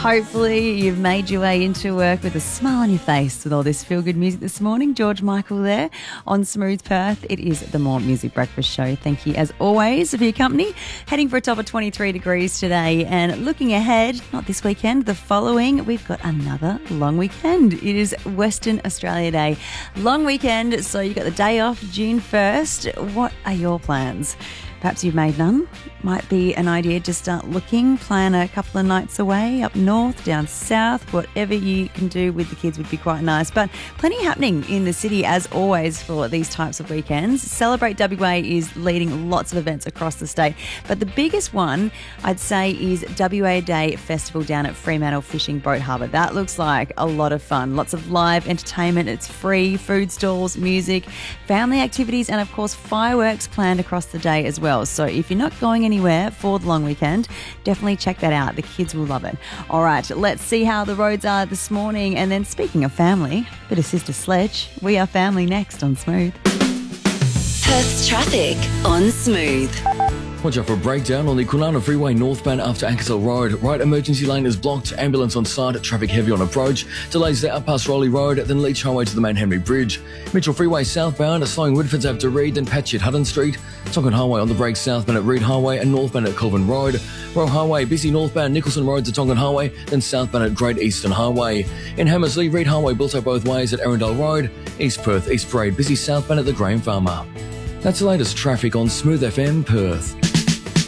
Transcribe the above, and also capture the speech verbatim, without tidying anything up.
Hopefully you've made your way into work with a smile on your face with all this feel-good music this morning. George Michael there on Smooth Perth. It is the More Music Breakfast Show. Thank you, as always, for your company. Heading for a top of twenty-three degrees today, and looking ahead, not this weekend, the following, we've got another long weekend. It is Western Australia Day. Long weekend, so you've got the day off, June first. What are your plans? Perhaps you've made none. Might be an idea to start looking, plan a couple of nights away, up north, down south. Whatever you can do with the kids would be quite nice. But plenty happening in the city, as always, for these types of weekends. Celebrate W A is leading lots of events across the state. But the biggest one, I'd say, is W A Day Festival down at Fremantle Fishing Boat Harbour. That looks like a lot of fun. Lots of live entertainment. It's free, food stalls, music, family activities, and, of course, fireworks planned across the day as well. So if you're not going anywhere for the long weekend, definitely check that out. The kids will love it. All right, let's see how the roads are this morning. And then, speaking of family, bit of Sister Sledge. We are family next on Smooth. Perth's traffic on Smooth. Watch out for a breakdown on the Kwinana Freeway northbound after Ankersell Road. Right emergency lane is blocked, ambulance on site, traffic heavy on approach. Delays there up past Rowley Road, then Leach Highway to the main Henry Bridge. Mitchell Freeway southbound, slowing Woodfords Ave to Reed, then Patchy at Hutton Street. Tonkin Highway on the break southbound at Reed Highway and northbound at Colvin Road. Royal Highway busy northbound Nicholson Road to Tonkin Highway, then southbound at Great Eastern Highway. In Hammersley, Reed Highway built up both ways at Arundel Road. East Perth, East Parade busy southbound at the Graham Farmer. That's the latest traffic on Smooth F M Perth.